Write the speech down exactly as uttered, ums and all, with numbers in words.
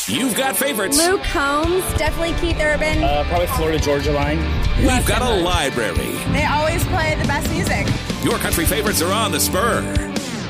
You've got favorites. Luke Combs, definitely Keith Urban. Uh, probably Florida Georgia Line. We've got a library. They always play the best music. Your country favorites are on the Spur.